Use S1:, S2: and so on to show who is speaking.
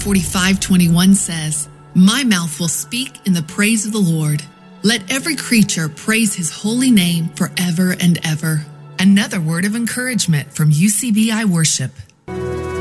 S1: 45:21 says, "My mouth will speak in the praise of the Lord. Let every creature praise his holy name forever and ever." Another word of encouragement from UCBI Worship.